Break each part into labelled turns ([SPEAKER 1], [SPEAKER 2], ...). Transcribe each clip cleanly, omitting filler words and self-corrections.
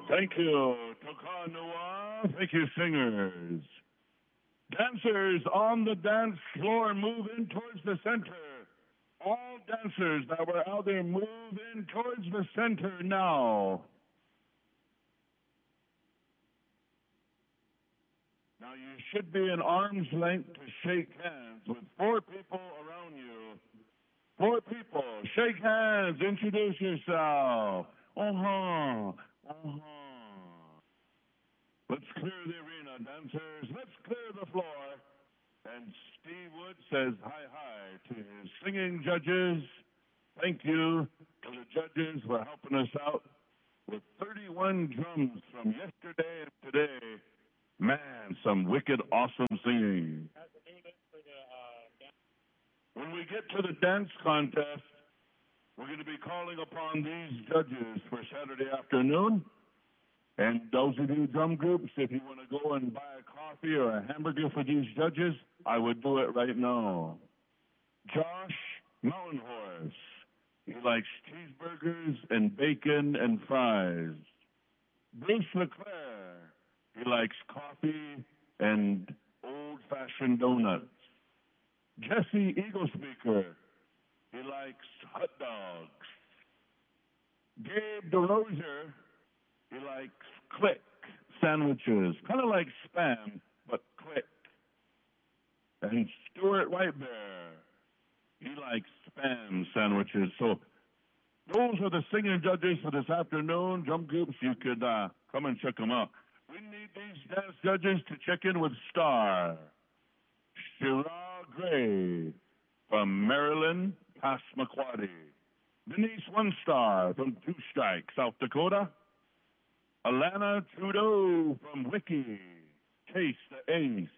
[SPEAKER 1] Thank you, Toka Noa. Thank you, singers. Dancers on the dance floor, move in towards the center. All dancers that were out there, move in towards the center now. Now you should be in arm's length to shake hands with 4 people around you. 4 people, shake hands, introduce yourself. Let's clear the arena, dancers. Let's clear the floor. And Steve Wood says hi to his singing judges. Thank you to the judges for helping us out with 31 drums from yesterday and today. Man, some wicked awesome singing. When we get to the dance contest, we're going to be calling upon these judges for Saturday afternoon. And those of you drum groups, if you want to go and buy a coffee or a hamburger for these judges, I would do it right now. Josh Mountain Horse. He likes cheeseburgers and bacon and fries. Bruce LeClaire. He likes coffee and old-fashioned donuts. Jesse Eaglespeaker. He likes hot dogs. Gabe DeRozier. He likes click sandwiches, kind of like Spam, but click. And Stuart Whitebear, he likes Spam sandwiches. So those are the singing judges for this afternoon. Drum groups, you could come and check them out. We need these dance judges to check in with Star. Shira Gray from Maryland, Passamaquoddy. Denise One Star from Two Strike, South Dakota. Alana Trudeau from Wiki, Chase the Ace.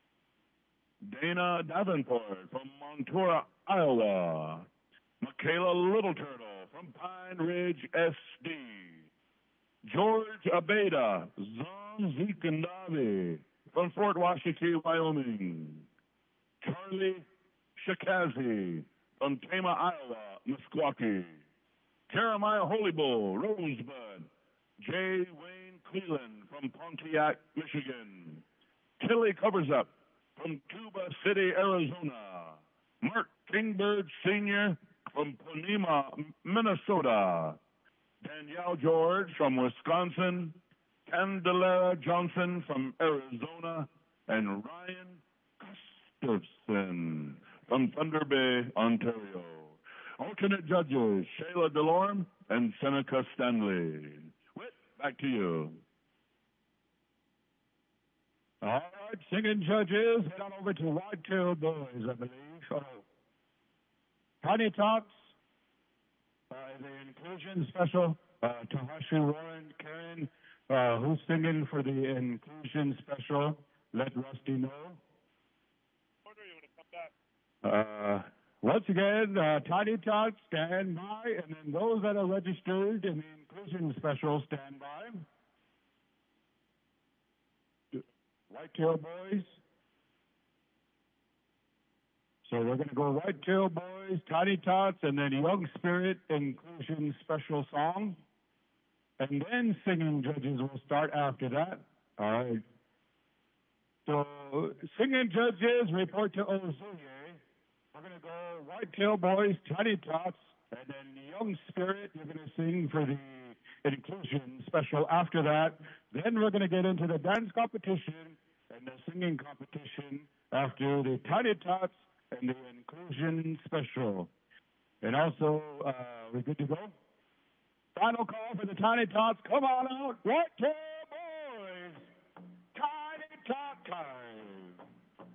[SPEAKER 1] Dana Davenport from Montour, Iowa. Michaela Little Turtle from Pine Ridge, SD. George Abeda, Zon Zikandavi from Fort Washakie, Wyoming. Charlie Shikazi from Tama, Iowa, Meskwaki. Jeremiah Holybull, Rosebud. J. Wayne Cleland from Pontiac, Michigan. Tilly Coversup from Tuba City, Arizona. Mark Kingbird Sr. from Ponema, Minnesota. Danielle George from Wisconsin. Candelera Johnson from Arizona. And Ryan Gustafson from Thunder Bay, Ontario. Alternate judges, Shayla DeLorme and Seneca Stanley. Back to you. All right, singing judges, head on over to Whitetail Boys, I believe. Tiny Tots, the inclusion special. Tahashi Warren Karen, who's singing for the inclusion special. Let Rusty know.
[SPEAKER 2] Porter, you want to come back?
[SPEAKER 1] Once again, Tiny Tots, stand by, and then those that are registered in the inclusion special, stand by. Whitetail Boys. So we're going to go Whitetail Boys, Tiny Tots, and then Young Spirit inclusion special song. And then singing judges will start after that. All right. So singing judges report to Ozuye. We're going to go Whitetail Boys, Tiny Tots, and then Young Spirit. You're going to sing for the inclusion special after that. Then we're going to get into the dance competition and the singing competition after the Tiny Tots and the inclusion special. And also, we're good to go? Final call for the Tiny Tots. Come on out. Whitetail Boys. Tiny Tot time.